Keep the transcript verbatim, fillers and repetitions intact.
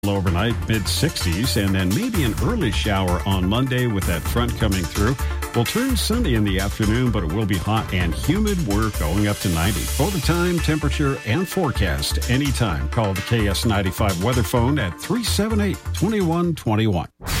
Overnight, mid sixties, and then maybe an early shower on Monday with that front coming through. We'll turn sunny in the afternoon, but it will be hot and humid. We're going up to ninety. For the time, temperature, and forecast anytime. Call the K S ninety-five weather phone at three seven eight, two one two one.